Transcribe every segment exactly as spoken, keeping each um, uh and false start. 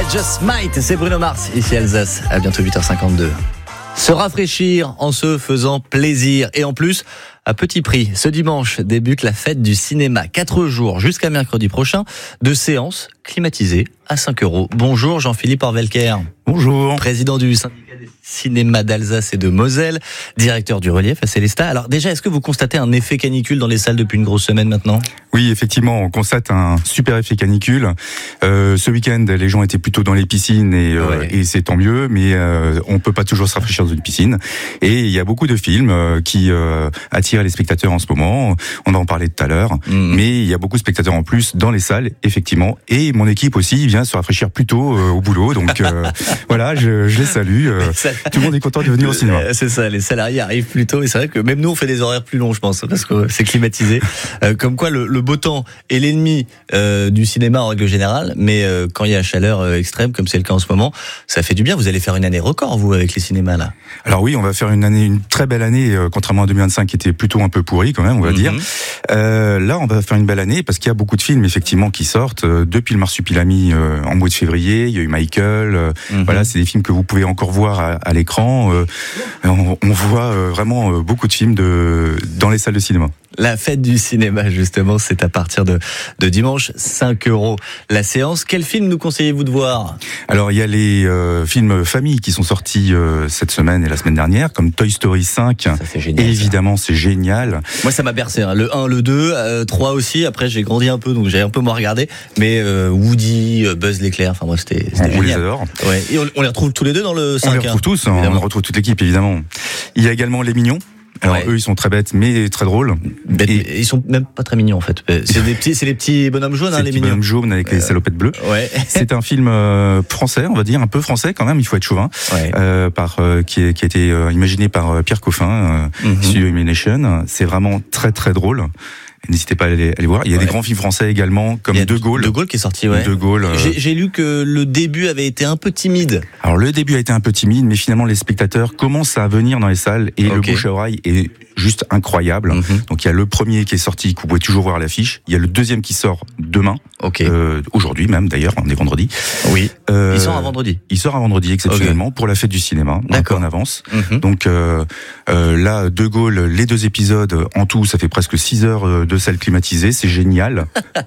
Just Might, c'est Bruno Mars, ici Alsace, à bientôt huit heures cinquante-deux. Se rafraîchir en se faisant plaisir et en plus à petit prix. Ce dimanche débute la fête du cinéma. Quatre jours jusqu'à mercredi prochain de séances climatisées à cinq euros. Bonjour Jean-Philippe Orvelker. Bonjour. Président du syndicat des cinémas d'Alsace et de Moselle, directeur du relief à Célestat. Alors déjà, est-ce que vous constatez un effet canicule dans les salles depuis une grosse semaine maintenant ? Oui, effectivement, on constate un super effet canicule. Euh, ce week-end, les gens étaient plutôt dans les piscines et, euh, ouais. et c'est tant mieux, mais euh, on peut pas toujours se rafraîchir dans une piscine. Et il y a beaucoup de films euh, qui euh, attirent les spectateurs en ce moment. On va en parler tout à l'heure, mmh. mais il y a beaucoup de spectateurs en plus dans les salles, effectivement. Et mon équipe aussi vient se rafraîchir plus tôt euh, au boulot, donc euh, voilà, je, je les salue. Euh, tout le monde est content de venir au cinéma. C'est ça, les salariés arrivent plus tôt et c'est vrai que même nous on fait des horaires plus longs, je pense, parce que c'est climatisé. Euh, comme quoi le, le beau temps est l'ennemi euh, du cinéma en règle générale, mais euh, quand il y a chaleur euh, extrême, comme c'est le cas en ce moment, ça fait du bien. Vous allez faire une année record, vous, avec les cinémas là. Alors oui, on va faire une année, une très belle année, euh, contrairement à deux mille vingt-cinq qui était plutôt un peu pourri quand même, on va mm-hmm. dire. Euh, là, on va faire une belle année parce qu'il y a beaucoup de films effectivement qui sortent euh, depuis le Marsupilami euh, en mois de février. Il y a eu Michael. Euh, mm-hmm. Voilà, c'est des films que vous pouvez encore voir à, à l'écran. Euh, on, on voit euh, vraiment euh, beaucoup de films de dans les salles de cinéma. La fête du cinéma, justement, c'est à partir de, de dimanche, cinq euros la séance. Quel film nous conseillez-vous de voir ? Alors, il y a les euh, films famille qui sont sortis euh, cette semaine et la semaine dernière, comme Toy Story cinq. Ça, c'est génial, et évidemment, ça. C'est génial. Moi, ça m'a bercé. Hein. Le un, le deux, euh, trois aussi. Après, j'ai grandi un peu, donc j'ai un peu moins regardé. Mais euh, Woody, Buzz l'éclair, enfin moi, c'était, c'était on génial. les adore. Ouais. Et on, on les retrouve tous les deux dans le cinq. On les retrouve hein, tous, évidemment. On retrouve toute l'équipe, évidemment. Il y a également Les Mignons. Alors ouais. eux ils sont très bêtes mais très drôles. Bêtes, et ils sont même pas très mignons en fait. C'est des petits, c'est les petits bonhommes jaunes, hein, les mignons. Bonhommes jaunes avec euh, les salopettes bleues. Ouais. C'est un film euh, français, on va dire un peu français quand même. Il faut être chauvin. Ouais. Euh, par euh, qui, est, qui a été euh, imaginé par euh, Pierre Coffin, euh, mm-hmm. Studio Imagination. C'est vraiment très très drôle. N'hésitez pas à aller, à aller voir. Il y a ouais. des grands films français également, comme De Gaulle. De Gaulle qui est sorti, ouais. De Gaulle. Euh... J'ai, j'ai lu que le début avait été un peu timide. Alors le début a été un peu timide, mais finalement les spectateurs commencent à venir dans les salles et okay. le bouche à oreille est juste incroyable. Mm-hmm. Donc il y a le premier qui est sorti, que vous pouvez toujours voir à l'affiche. Il y a le deuxième qui sort demain, okay. euh, aujourd'hui même d'ailleurs, on est vendredi. Oui. Euh, il sort à vendredi. Il sort à vendredi exceptionnellement okay. pour la fête du cinéma. D'accord. Un peu en avance. Mm-hmm. Donc euh, euh, là, De Gaulle, les deux épisodes en tout, ça fait presque six heures de salle climatisée. C'est génial.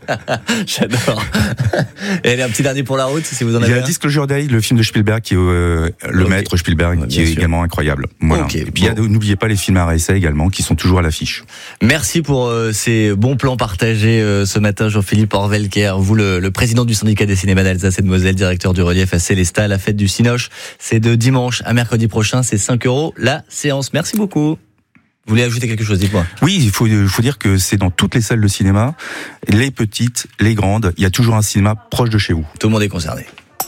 J'adore. Et un petit dernier pour la route, si vous en avez. Il y a Disclosure Day, le film de Spielberg, qui est euh, le okay. maître Spielberg, ouais, qui est sûr. également incroyable. Voilà. Okay, et puis bon. N'oubliez pas les films à essai également, qui sont toujours à l'affiche. Merci pour euh, ces bons plans partagés euh, ce matin, Jean-Philippe Orvelker, vous le, le président du syndicat des cinémas d'Alsace et de Moselle, directeur du relief à Célestat. La fête du Cinoche, c'est de dimanche à mercredi prochain, c'est cinq euros la séance. Merci beaucoup. Vous voulez ajouter quelque chose, dites-moi. Oui, il faut, il faut dire que c'est dans toutes les salles de cinéma, les petites, les grandes, il y a toujours un cinéma proche de chez vous. Tout le monde est concerné.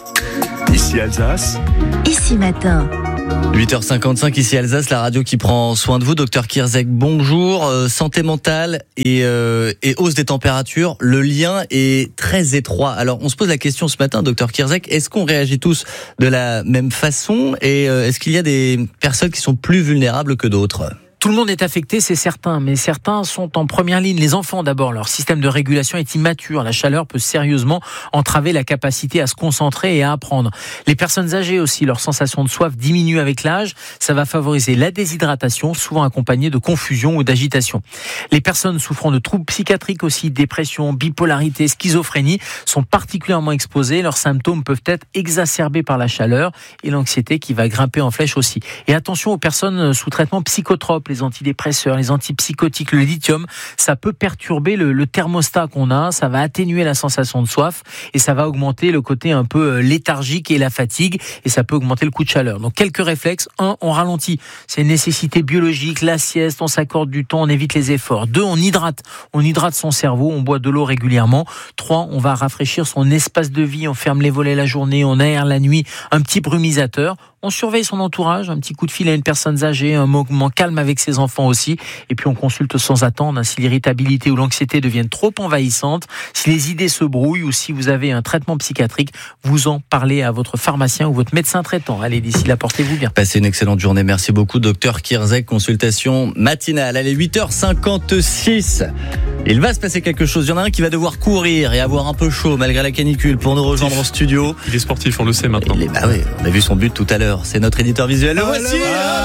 Ici Alsace. Ici Matin. huit heures cinquante-cinq, ici Alsace, la radio qui prend soin de vous. Docteur Kierzek, bonjour. Euh, santé mentale et, euh, et hausse des températures, le lien est très étroit. Alors, on se pose la question ce matin, Docteur Kierzek, est-ce qu'on réagit tous de la même façon et euh, est-ce qu'il y a des personnes qui sont plus vulnérables que d'autres ? Tout le monde est affecté, c'est certain, mais certains sont en première ligne. Les enfants d'abord, leur système de régulation est immature. La chaleur peut sérieusement entraver la capacité à se concentrer et à apprendre. Les personnes âgées aussi, leur sensation de soif diminue avec l'âge. Ça va favoriser la déshydratation, souvent accompagnée de confusion ou d'agitation. Les personnes souffrant de troubles psychiatriques aussi, dépression, bipolarité, schizophrénie, sont particulièrement exposées. Leurs symptômes peuvent être exacerbés par la chaleur et l'anxiété qui va grimper en flèche aussi. Et attention aux personnes sous traitement psychotrope, les antidépresseurs, les antipsychotiques, le lithium, ça peut perturber le, le thermostat qu'on a, ça va atténuer la sensation de soif et ça va augmenter le côté un peu léthargique et la fatigue et ça peut augmenter le coup de chaleur. Donc quelques réflexes. Un, on ralentit. C'est une nécessité biologique, la sieste, on s'accorde du temps, on évite les efforts. Deux, on hydrate. On hydrate son cerveau, on boit de l'eau régulièrement. Trois, on va rafraîchir son espace de vie, on ferme les volets la journée, on aère la nuit, un petit brumisateur. On surveille son entourage, un petit coup de fil à une personne âgée, un moment calme avec avec ses enfants aussi. Et puis on consulte sans attendre hein, si l'irritabilité ou l'anxiété deviennent trop envahissantes, si les idées se brouillent ou si vous avez un traitement psychiatrique, vous en parlez à votre pharmacien ou votre médecin traitant. Allez, d'ici là, portez-vous bien. Passez une excellente journée. Merci beaucoup, docteur Kierzek. Consultation matinale. Allez, huit heures cinquante-six. Il va se passer quelque chose. Il y en a un qui va devoir courir et avoir un peu chaud malgré la canicule pour nous rejoindre en studio. Il est sportif, on le sait maintenant. Il est, bah oui, on a vu son but tout à l'heure. C'est notre éditeur visuel. Le voici.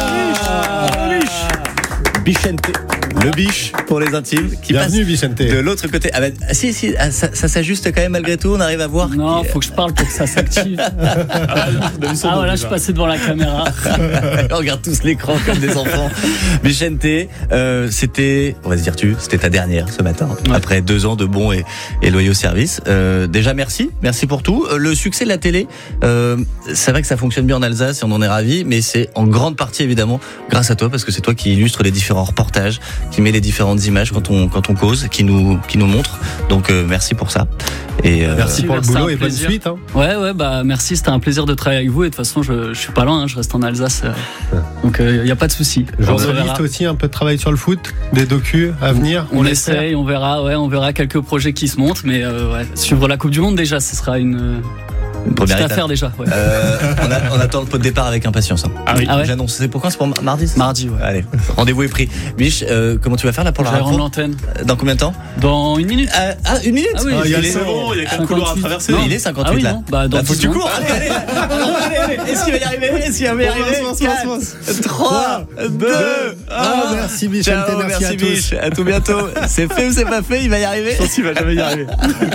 Bichente, le biche pour les intimes qui Bienvenue, passe Vicente. de l'autre côté. Ah, bah, si, si, ah, ça, ça s'ajuste quand même malgré tout. On arrive à voir. Non, qui... faut que je parle pour que ça s'active. Ah voilà, je suis passé devant la caméra. On regarde tous l'écran comme des enfants. Vicente, euh, c'était, on va se dire tu, c'était ta dernière ce matin. Ouais. Après deux ans de bons et, et loyaux services. Euh, déjà merci, merci pour tout. Le succès de la télé, euh, c'est vrai que ça fonctionne bien en Alsace et on en est ravis, mais c'est en grande partie évidemment grâce à toi parce que c'est toi qui illustre les différents reportages, qui met les différentes images quand on quand on cause, qui nous qui nous montre. Donc euh, merci pour ça. Et euh, merci pour le boulot et bonne suite. Hein. Ouais ouais bah merci, c'était un plaisir de travailler avec vous et de toute façon je, je suis pas loin, hein, je reste en Alsace, euh, donc il euh, y a pas de souci. Journaliste aussi, un peu de travail sur le foot, des docus à venir. On, on essaye, on verra, ouais, on verra quelques projets qui se montent, mais euh, ouais, suivre la Coupe du Monde déjà, ce sera une Une première petite étape. affaire déjà. Ouais. Euh, on, a, on attend le pot de départ avec impatience. Hein. Ah oui. Ah ouais. J'annonce. C'est pour quand? C'est pour mardi. C'est mardi. Ouais. Allez, rendez-vous est pris. Mich, euh, comment tu vas faire là pour je la vais rencontre? rendre l'antenne. Dans combien de temps? Dans une minute. Ah, ah une minute. Ah oui. Ah, il y a il est bon, il y a quatre couloirs à traverser. Non, il est cinquante-huit ah oui, là. Non. Bah, dans bah, faut que tu ans. cours. Allez, allez, allez, allez, allez. Est-ce qu'il va y arriver? Est-ce qu'il va y arriver? quatre, trois, deux, un. Merci Vicente, Ciao, merci, merci à tous. Mich. À tout bientôt. C'est fait ou c'est pas fait? Il va y arriver. Je pense qu'il va jamais y arriver.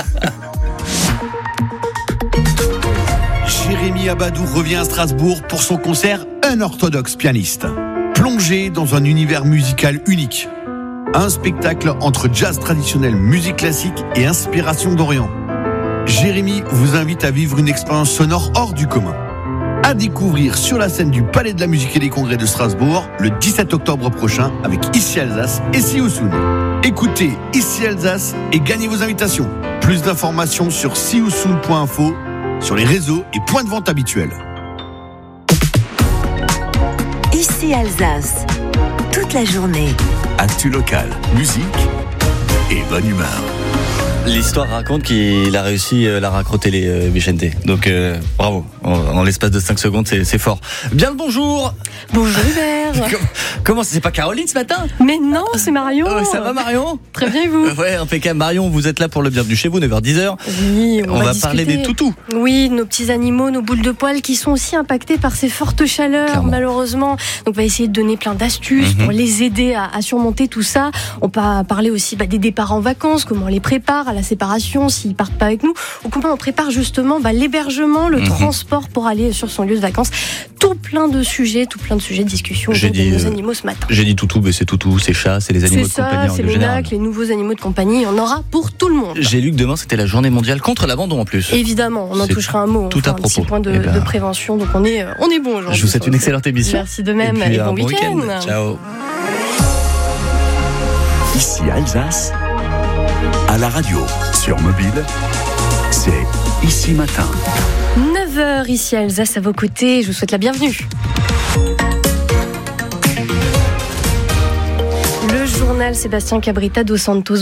Jérémy Abadou revient à Strasbourg pour son concert Un orthodoxe pianiste. Plongé dans un univers musical unique. Un spectacle entre jazz traditionnel, musique classique et inspiration d'Orient. Jérémy vous invite à vivre une expérience sonore hors du commun. À découvrir sur la scène du Palais de la Musique et des Congrès de Strasbourg le dix-sept octobre prochain avec Ici Alsace et See You Soon. Écoutez Ici Alsace et gagnez vos invitations. Plus d'informations sur see you soon point info, sur les réseaux et points de vente habituels. Ici Alsace, toute la journée. Actu locale, musique et bonne humeur. L'histoire raconte qu'il a réussi la raccro télé, euh, Vicente. Donc euh, bravo. En, en l'espace de cinq secondes, c'est, c'est fort. Bien le bonjour. Bonjour Hubert. Comment, comment c'est pas Caroline ce matin? Mais non, c'est Marion. Oh, ça va Marion? Très bien et vous? Ouais, impeccable. Marion, vous êtes là pour le bienvenu chez vous, neuf heures dix. Oui, on, on va, va parler des toutous. Oui, nos petits animaux, nos boules de poils qui sont aussi impactés par ces fortes chaleurs, Clairement. malheureusement. Donc on va essayer de donner plein d'astuces mm-hmm. pour les aider à, à surmonter tout ça. On va parler aussi bah, des départs en vacances, comment on les prépare, à la séparation s'ils partent pas avec nous, ou comment on prépare justement bah, l'hébergement, le mmh. transport pour aller sur son lieu de vacances. Tout plein de sujets, tout plein de sujets de discussion autour de nos euh, animaux ce matin. J'ai dit toutou, mais c'est toutou, c'est chat, c'est les animaux c'est de ça, compagnie en c'est général. C'est les nacs, les nouveaux animaux de compagnie, il y en aura pour tout le monde. J'ai lu que demain c'était la journée mondiale contre l'abandon en plus. Évidemment, on en c'est touchera un mot, tout on à un propos. petit point de, ben... de prévention, donc on est, on est bon aujourd'hui. Je vous souhaite une excellente émission. Merci de même, et, puis, et bon, bon week-end. week-end. Ciao. Ici Alsace, à la radio, sur mobile, c'est Ici Matin. neuf heures ici à Alsace à vos côtés, je vous souhaite la bienvenue. Le journal Sébastien Cabrita dos Santos.